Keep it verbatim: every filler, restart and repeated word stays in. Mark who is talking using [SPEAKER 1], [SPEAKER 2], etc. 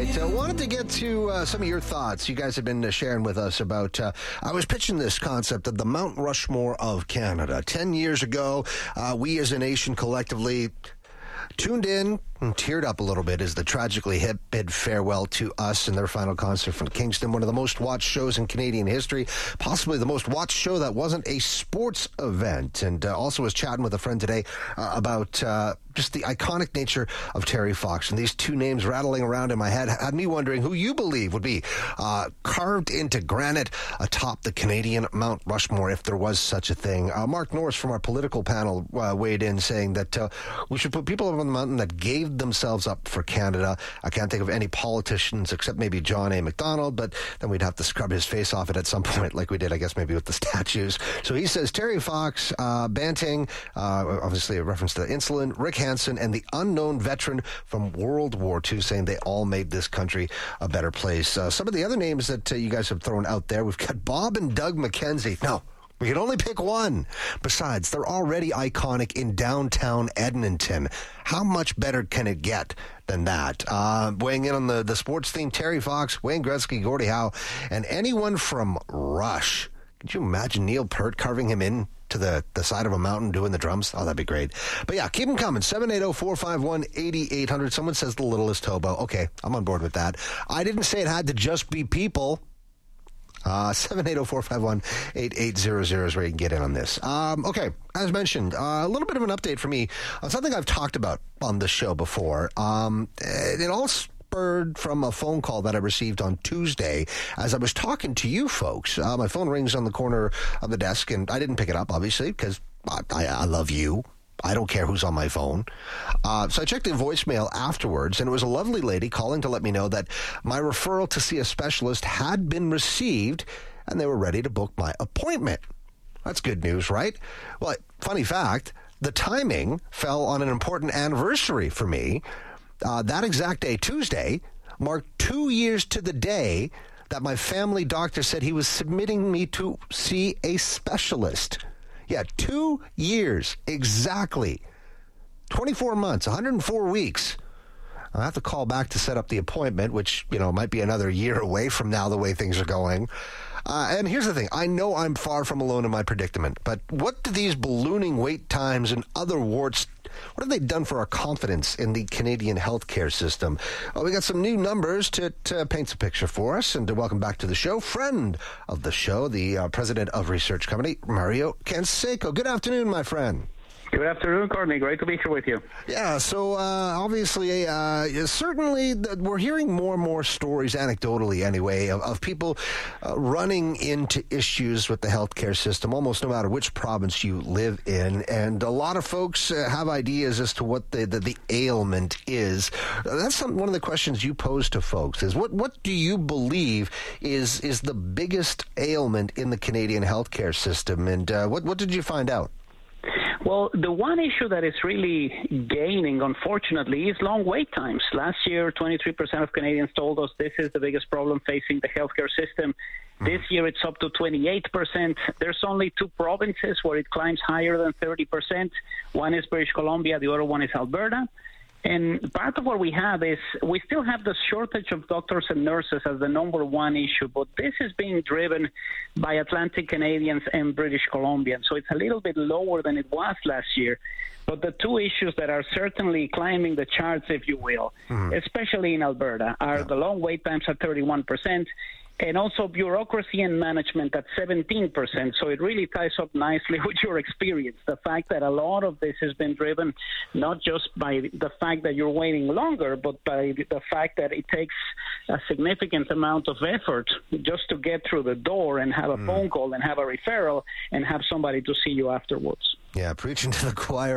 [SPEAKER 1] right. I uh, wanted to get to uh, some of your thoughts. You guys have been uh, sharing with us about, uh, I was pitching this concept of the Mount Rushmore of Canada. Ten years ago, uh, we as a nation collectively tuned in and teared up a little bit as the Tragically Hip bid farewell to us in their final concert from Kingston, one of the most watched shows in Canadian history, possibly the most watched show that wasn't a sports event. And uh, also was chatting with a friend today uh, about uh, just the iconic nature of Terry Fox. And these two names rattling around in my head had me wondering who you believe would be uh, carved into granite atop the Canadian Mount Rushmore, if there was such a thing. Uh, Mark Norris from our political panel uh, weighed in saying that uh, we should put people up on the mountain that gave themselves up for Canada. I can't think of any politicians except maybe John A. Macdonald, but then we'd have to scrub his face off it at some point, like we did, I guess, maybe with the statues. So he says Terry Fox, uh, Banting, uh, obviously a reference to insulin, Rick Hansen, and the unknown veteran from World War Two, saying they all made this country a better place. Uh, some of the other names that uh, you guys have thrown out there, we've got Bob and Doug McKenzie. No, we can only pick one. Besides, they're already iconic in downtown Edmonton. How much better can it get than that? Uh, weighing in on the, the sports theme, Terry Fox, Wayne Gretzky, Gordie Howe, and anyone from Rush. Could you imagine Neil Peart carving him in to the, the side of a mountain doing the drums? Oh, that'd be great. But yeah, keep them coming. seven eight zero, four five one, eight eight zero zero. Someone says the littlest hobo. Okay, I'm on board with that. I didn't say it had to just be people. Uh, seven eight zero, four five one, eight eight zero zero is where you can get in on this. Um, okay, as mentioned, uh, a little bit of an update for me on something I've talked about on the show before. Um, it all spurred from a phone call that I received on Tuesday as I was talking to you folks. Uh, my phone rings on the corner of the desk, and I didn't pick it up, obviously, because I, I, I love you. I don't care who's on my phone. Uh, so I checked the voicemail afterwards, and it was a lovely lady calling to let me know that my referral to see a specialist had been received, and they were ready to book my appointment. That's good news, right? Well, funny fact, the timing fell on an important anniversary for me. Uh, that exact day, Tuesday, marked two years to the day that my family doctor said he was submitting me to see a specialist. Yeah, two years, exactly. twenty-four months, one hundred four weeks. I'll have to call back to set up the appointment, which, you know, might be another year away from now, the way things are going. Uh, and here's the thing. I know I'm far from alone in my predicament, but what do these ballooning wait times and other warts, what have they done for our confidence in the Canadian healthcare system? Well, we got some new numbers to, to paint a picture for us, and to welcome back to the show, friend of the show, the uh, president of Research Company, Mario Canseco. Good afternoon, my friend.
[SPEAKER 2] Good afternoon, Courtney. Great to be here with you.
[SPEAKER 1] Yeah, so uh, obviously, uh, certainly we're hearing more and more stories, anecdotally anyway, of, of people uh, running into issues with the healthcare system, almost no matter which province you live in. And a lot of folks uh, have ideas as to what the, the, the ailment is. That's some, one of the questions you pose to folks is, what, what do you believe is, is the biggest ailment in the Canadian healthcare system? And uh, what, what did you find out?
[SPEAKER 2] Well, the one issue that is really gaining, unfortunately, is long wait times. Last year, twenty-three percent of Canadians told us this is the biggest problem facing the healthcare system. This year, it's up to twenty-eight percent. There's only two provinces where it climbs higher than thirty percent. One is British Columbia, the other one is Alberta. And part of what we have is we still have the shortage of doctors and nurses as the number one issue, but this is being driven by Atlantic Canadians and British Columbians. So it's a little bit lower than it was last year. But the two issues that are certainly climbing the charts, if you will, mm-hmm. especially in Alberta, are yeah. the long wait times at thirty-one percent, and also bureaucracy and management at seventeen percent. So it really ties up nicely with your experience. The fact that a lot of this has been driven not just by the fact that you're waiting longer, but by the fact that it takes a significant amount of effort just to get through the door and have a mm. phone call and have a referral and have somebody to see you afterwards.
[SPEAKER 1] Yeah, preaching to the choir.